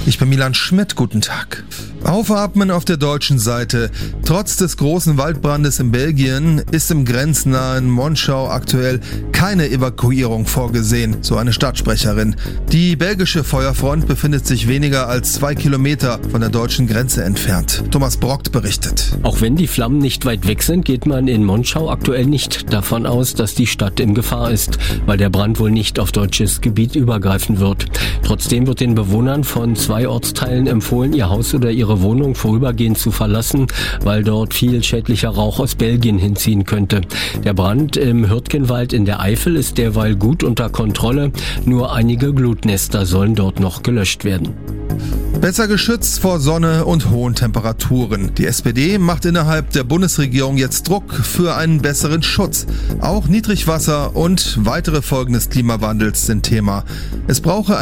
Ich bin Milan Schmidt, guten Tag. Aufatmen auf der deutschen Seite. Trotz des großen Waldbrandes in Belgien ist im grenznahen Monschau aktuell keine Evakuierung vorgesehen, so eine Stadtsprecherin. Die belgische Feuerfront befindet sich weniger als 2 Kilometer von der deutschen Grenze entfernt. Thomas Brockt berichtet. Auch wenn die Flammen nicht weit weg sind, geht man in Monschau aktuell nicht davon aus, dass die Stadt in Gefahr ist, weil der Brand wohl nicht auf deutsches Gebiet übergreifen wird. Trotzdem wird den Bewohnern von 2 Ortsteilen empfohlen, ihr Haus oder ihre Wohnung vorübergehend zu verlassen, weil dort viel schädlicher Rauch aus Belgien hinziehen könnte. Der Brand im Hürtgenwald in der Eifel ist derweil gut unter Kontrolle. Nur einige Glutnester sollen dort noch gelöscht werden. Besser geschützt vor Sonne und hohen Temperaturen. Die SPD macht innerhalb der Bundesregierung jetzt Druck für einen besseren Schutz. Auch Niedrigwasser und weitere Folgen des Klimawandels sind Thema. Es brauche